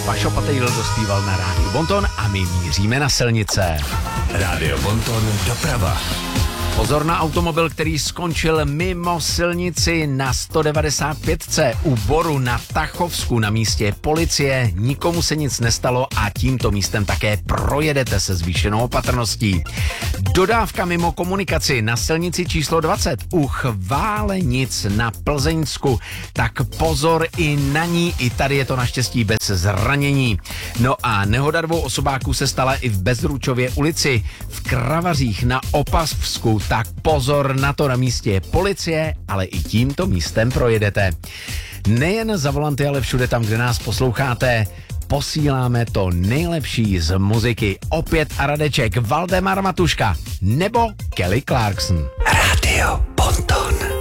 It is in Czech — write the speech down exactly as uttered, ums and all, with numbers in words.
Vašo Patejl dospíval na rádiu Bonton a my míříme na silnice. Rádio Bonton doprava. Pozor na automobil, který skončil mimo silnici na sto devadesát pět u Boru na Tachovsku na místě policie. Nikomu se nic nestalo a tímto místem také projedete se zvýšenou opatrností. Dodávka mimo komunikaci na silnici číslo dvacet u Chválenic na Plzeňsku. Tak pozor i na ní, i tady je to naštěstí bez zranění. No a nehoda dvou osobáků se stala i v Bezručově ulici. V Kravařích na Opavsku. Tak pozor na to, na místě je policie, ale i tímto místem projedete. Nejen za volanty, ale všude tam, kde nás posloucháte, posíláme to nejlepší z muziky. Opět a Radeček, Valdemar Matuška nebo Kelly Clarkson. Rádio Bonton.